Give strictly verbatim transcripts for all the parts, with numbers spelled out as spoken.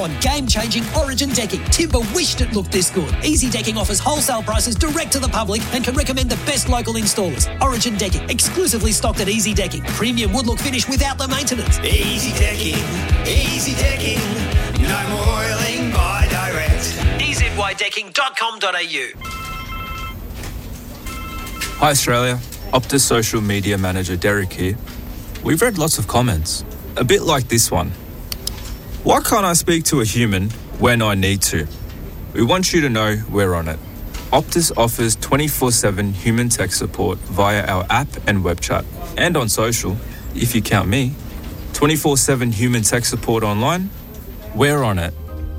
on game-changing Origin decking. Timber wished it looked this good. Easy Decking offers wholesale prices direct to the public and can recommend the best local installers. Origin Decking, exclusively stocked at Easy Decking. Premium wood-look finish without the maintenance. Easy Decking, Easy Decking, no more oiling by direct. e z y decking dot com dot a u. Hi Australia, Optus social media manager Derek here. We've read lots of comments, a bit like this one. Why can't I speak to a human when I need to? We want you to know we're on it. Optus offers twenty-four seven human tech support via our app and web chat. And on social, if you count me, twenty-four seven human tech support online, we're on it.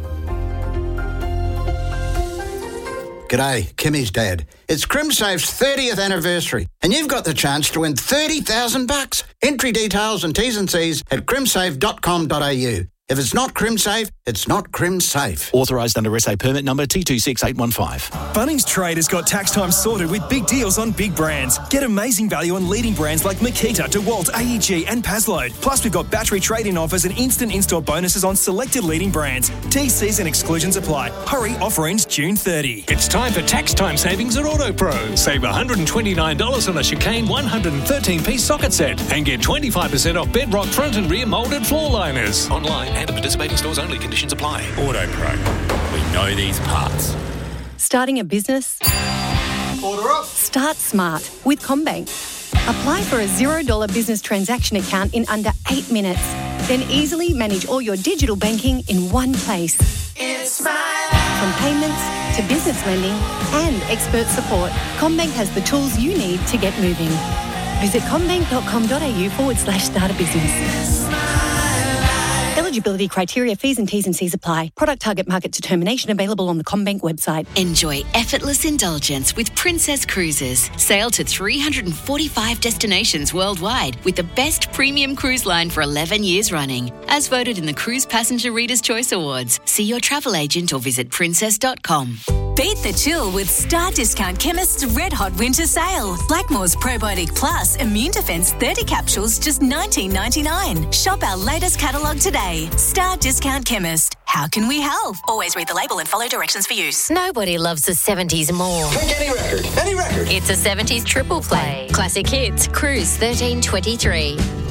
G'day, Kimmy's dad. It's CrimSafe's thirtieth anniversary, and you've got the chance to win thirty thousand bucks. Entry details and T's and C's at crimsafe dot com dot a u. If it's not CrimSafe, it's not CrimSafe. Authorised under S A permit number T two six eight one five. Bunnings Trade has got tax time sorted with big deals on big brands. Get amazing value on leading brands like Makita, DeWalt, A E G and Pazload. Plus, we've got battery trade-in offers and instant in-store bonuses on selected leading brands. T Cs and exclusions apply. Hurry, offer ends June thirtieth. It's time for tax time savings at AutoPro. Save one hundred twenty-nine dollars on a Chicane one hundred thirteen piece socket set and get twenty-five percent off Bedrock front and rear moulded floor liners. Online and at participating stores only. Conditions apply. AutoPro. We know these parts. Starting a business? Order up. Start smart with CommBank. Apply for a zero dollar business transaction account in under eight minutes. Then easily manage all your digital banking in one place. It's my life. From payments to business lending and expert support, CommBank has the tools you need to get moving. Visit commbank dot com dot a u forward slash start a business. Eligibility criteria, fees and T's and C's apply. Product target market determination available on the CommBank website. Enjoy effortless indulgence with Princess Cruises. Sail to three hundred forty-five destinations worldwide with the best premium cruise line for eleven years running. As voted in the Cruise Passenger Reader's Choice Awards. See your travel agent or visit princess dot com. Beat the chill with Star Discount Chemist's Red Hot Winter Sale. Blackmore's Probiotic Plus Immune Defense thirty capsules, just nineteen ninety-nine. Shop our latest catalogue today. Star Discount Chemist. How can we help? Always read the label and follow directions for use. Nobody loves the seventies more. Pick any record, any record. It's a seventies triple play. Classic hits, Cruise thirteen twenty-three.